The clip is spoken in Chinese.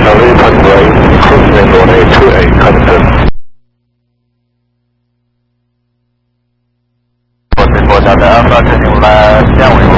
Charlie runway, cruising on A28, Huntington. 我这国家的Alpha 确定了，降维